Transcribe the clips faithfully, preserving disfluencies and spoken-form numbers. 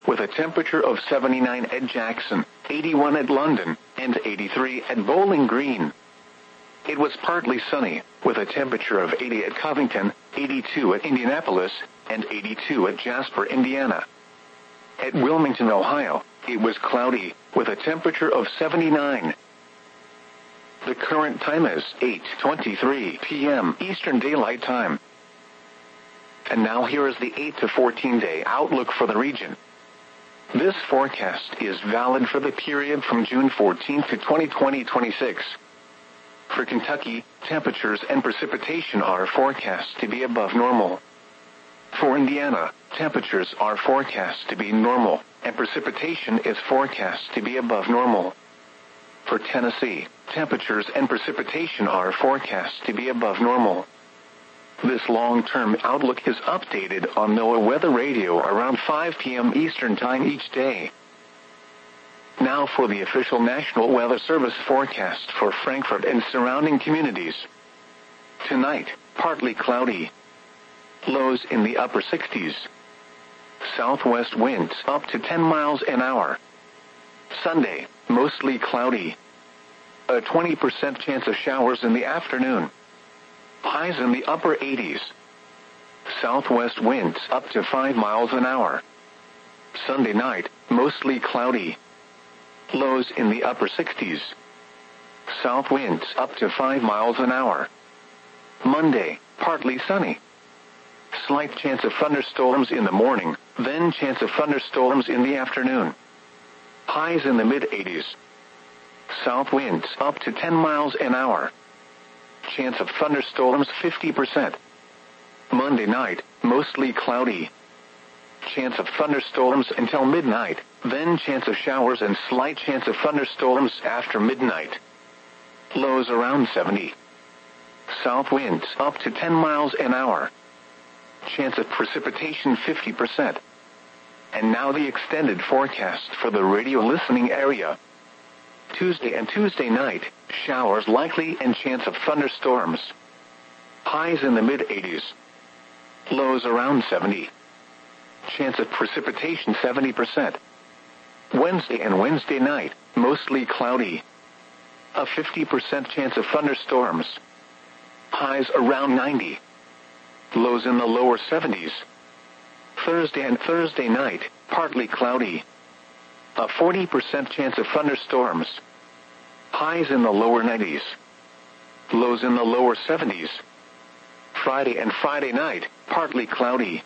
with a temperature of seventy-nine at Jackson, eighty-one at London, and eighty-three at Bowling Green. It was partly sunny, with a temperature of eighty at Covington, eighty-two at Indianapolis, and eighty-two at Jasper, Indiana. At Wilmington, Ohio, it was cloudy, with a temperature of seventy-nine. The current time is eight twenty-three p m Eastern Daylight Time. And now here is the eight to fourteen day outlook for the region. This forecast is valid for the period from June fourteenth to twenty twenty twenty-six. For Kentucky, temperatures and precipitation are forecast to be above normal. For Indiana, temperatures are forecast to be normal, and precipitation is forecast to be above normal. For Tennessee, temperatures and precipitation are forecast to be above normal. This long-term outlook is updated on NOAA Weather Radio around five p m Eastern Time each day. Now for the official National Weather Service forecast for Frankfort and surrounding communities. Tonight, partly cloudy. Lows in the upper sixties. Southwest winds up to ten miles an hour. Sunday, mostly cloudy. A twenty percent chance of showers in the afternoon. Highs in the upper eighties. Southwest winds up to five miles an hour. Sunday night, mostly cloudy. Lows in the upper sixties. South winds up to five miles an hour. Monday, partly sunny. Slight chance of thunderstorms in the morning, then chance of thunderstorms in the afternoon. Highs in the mid-eighties. South winds up to ten miles an hour. Chance of thunderstorms fifty percent. Monday night, mostly cloudy. Chance of thunderstorms until midnight, then chance of showers and slight chance of thunderstorms after midnight. Lows around seventy. South winds up to ten miles an hour. Chance of precipitation fifty percent. And now the extended forecast for the radio listening area. Tuesday and Tuesday night, showers likely and chance of thunderstorms. Highs in the mid-eighties. Lows around seventy. Chance of precipitation seventy percent. Wednesday and Wednesday night, mostly cloudy. A fifty percent chance of thunderstorms. Highs around ninety. Lows in the lower seventies. Thursday and Thursday night, partly cloudy. A forty percent chance of thunderstorms. Highs in the lower nineties. Lows in the lower seventies. Friday and Friday night, partly cloudy.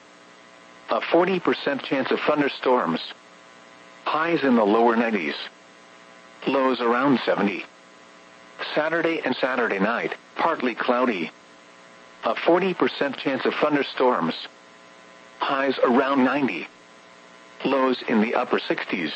A forty percent chance of thunderstorms. Highs in the lower nineties. Lows around seventy. Saturday and Saturday night, partly cloudy. A forty percent chance of thunderstorms. Highs around ninety. Lows in the upper sixties.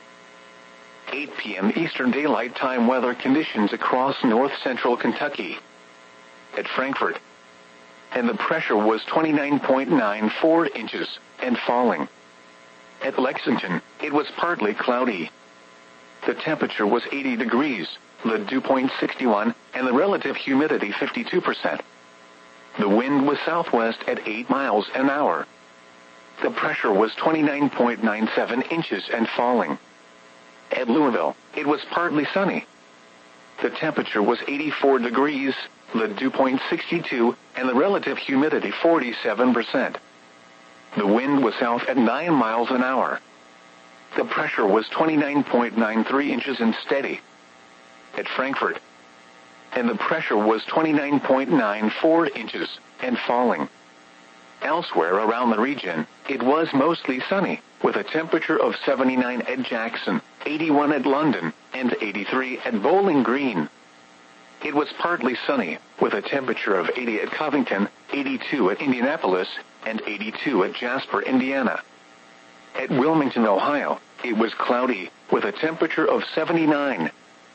eight p m Eastern Daylight Time weather conditions across north-central Kentucky. At Frankfort. And the pressure was twenty-nine point nine four inches, and falling. At Lexington, it was partly cloudy. The temperature was eighty degrees, the dew point sixty-one, and the relative humidity fifty-two percent. The wind was southwest at eight miles an hour. The pressure was twenty-nine point nine seven inches and falling. At Louisville, it was partly sunny. The temperature was eighty-four degrees, the dew point sixty-two, and the relative humidity forty-seven percent. The wind was south at nine miles an hour. The pressure was twenty-nine point nine three inches and steady. At Frankfort. And the pressure was twenty-nine point nine four inches, and falling. Elsewhere around the region, it was mostly sunny, with a temperature of seventy-nine at Jackson, eighty-one at London, and eighty-three at Bowling Green. It was partly sunny, with a temperature of eighty at Covington, eighty-two at Indianapolis, and eighty-two at Jasper, Indiana. At Wilmington, Ohio, it was cloudy, with a temperature of seventy-nine.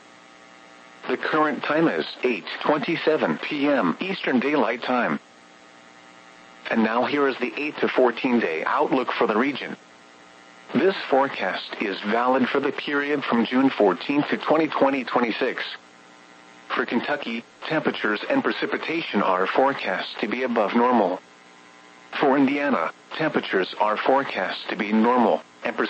The current time is eight twenty-seven p m Eastern Daylight Time. And now here is the eight to fourteen day outlook for the region. This forecast is valid for the period from June fourteenth to twenty twenty twenty-six. For Kentucky, temperatures and precipitation are forecast to be above normal. For Indiana, temperatures are forecast to be normal, and precipitation